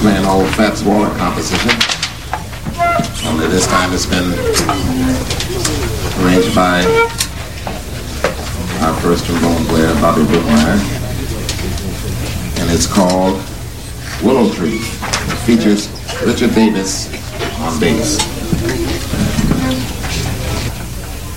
playing old Fats Waller composition. Only this time it's been arranged by our first trombone player, Bobby Brookmeyer. And it's called Willow Tree. It features Richard Davis on bass.